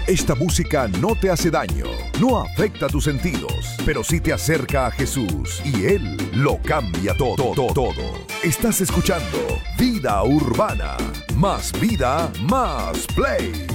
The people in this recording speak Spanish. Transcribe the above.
Esta música no te hace daño, no afecta tus sentidos, pero sí te acerca a Jesús y Él lo cambia todo, todo, todo. Estás escuchando Vida Urbana. Más vida, más play.